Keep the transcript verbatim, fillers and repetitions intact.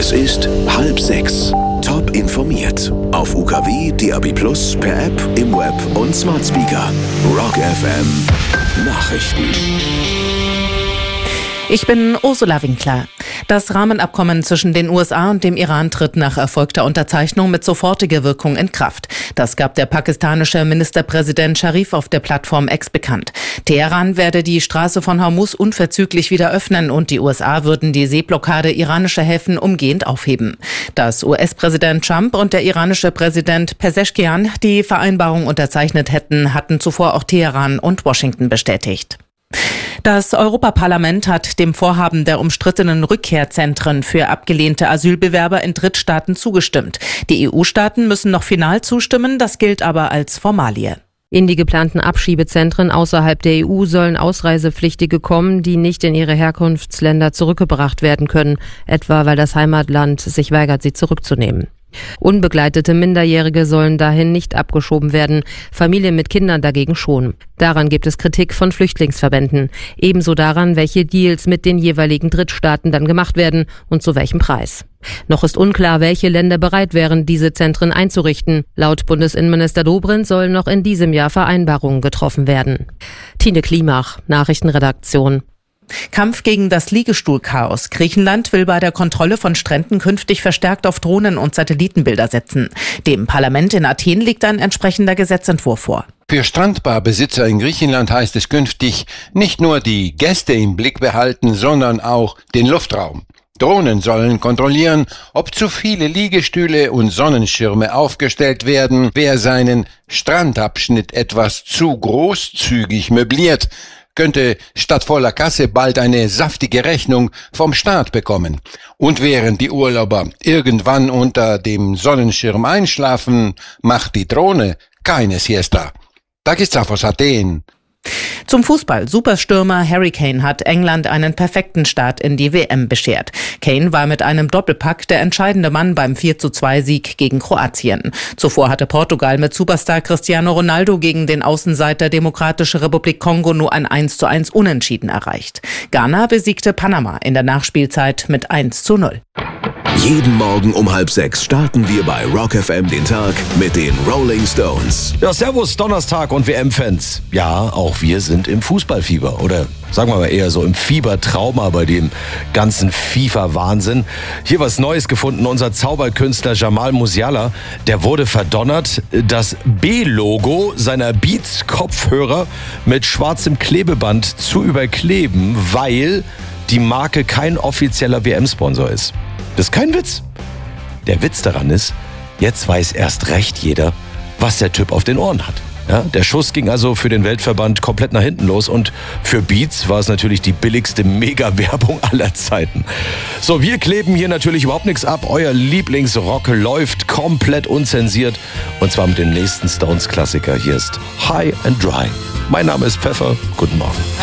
Es ist halb sechs. Top informiert. Auf U K W, D A B Plus, per App, im Web und Smart Speaker. Rock F M. Nachrichten. Ich bin Ursula Winkler. Das Rahmenabkommen zwischen den U S A und dem Iran tritt nach erfolgter Unterzeichnung mit sofortiger Wirkung in Kraft. Das gab der pakistanische Ministerpräsident Sharif auf der Plattform X bekannt. Teheran werde die Straße von Hormuz unverzüglich wieder öffnen und die U S A würden die Seeblockade iranischer Häfen umgehend aufheben. Dass U S-Präsident Trump und der iranische Präsident Pezeshkian die Vereinbarung unterzeichnet hätten, hatten zuvor auch Teheran und Washington bestätigt. Das Europaparlament hat dem Vorhaben der umstrittenen Rückkehrzentren für abgelehnte Asylbewerber in Drittstaaten zugestimmt. Die E U-Staaten müssen noch final zustimmen, das gilt aber als Formalie. In die geplanten Abschiebezentren außerhalb der E U sollen Ausreisepflichtige kommen, die nicht in ihre Herkunftsländer zurückgebracht werden können, etwa weil das Heimatland sich weigert, sie zurückzunehmen. Unbegleitete Minderjährige sollen dahin nicht abgeschoben werden, Familien mit Kindern dagegen schon. Daran gibt es Kritik von Flüchtlingsverbänden. Ebenso daran, welche Deals mit den jeweiligen Drittstaaten dann gemacht werden und zu welchem Preis. Noch ist unklar, welche Länder bereit wären, diese Zentren einzurichten. Laut Bundesinnenminister Dobrindt sollen noch in diesem Jahr Vereinbarungen getroffen werden. Tine Klimach, Nachrichtenredaktion. Kampf gegen das Liegestuhlchaos. Griechenland will bei der Kontrolle von Stränden künftig verstärkt auf Drohnen und Satellitenbilder setzen. Dem Parlament in Athen liegt ein entsprechender Gesetzentwurf vor. Für Strandbarbesitzer in Griechenland heißt es künftig nicht nur die Gäste im Blick behalten, sondern auch den Luftraum. Drohnen sollen kontrollieren, ob zu viele Liegestühle und Sonnenschirme aufgestellt werden, wer seinen Strandabschnitt etwas zu großzügig möbliert, könnte statt voller Kasse bald eine saftige Rechnung vom Staat bekommen. Und während die Urlauber irgendwann unter dem Sonnenschirm einschlafen, macht die Drohne keine Siesta. Takis aus Athen. Zum Fußball. Superstürmer Harry Kane hat England einen perfekten Start in die W M beschert. Kane war mit einem Doppelpack der entscheidende Mann beim vier zu zwei Sieg gegen Kroatien. Zuvor hatte Portugal mit Superstar Cristiano Ronaldo gegen den Außenseiter Demokratische Republik Kongo nur ein eins zu eins Unentschieden erreicht. Ghana besiegte Panama in der Nachspielzeit mit eins zu null. Jeden Morgen um halb sechs starten wir bei Rock F M den Tag mit den Rolling Stones. Ja, servus Donnerstag und W M-Fans. Ja, auch wir sind im Fußballfieber. Oder sagen wir mal eher so im Fiebertrauma bei dem ganzen FIFA-Wahnsinn. Hier was Neues gefunden. Unser Zauberkünstler Jamal Musiala, der wurde verdonnert, das B-Logo seiner Beats-Kopfhörer mit schwarzem Klebeband zu überkleben, weil die Marke kein offizieller W M-Sponsor ist. Das ist kein Witz. Der Witz daran ist, jetzt weiß erst recht jeder, was der Typ auf den Ohren hat. Ja, der Schuss ging also für den Weltverband komplett nach hinten los und für Beats war es natürlich die billigste Mega-Werbung aller Zeiten. So, wir kleben hier natürlich überhaupt nichts ab. Euer Lieblingsrock läuft komplett unzensiert und zwar mit dem nächsten Stones-Klassiker. Hier ist High and Dry. Mein Name ist Pfeffer. Guten Morgen.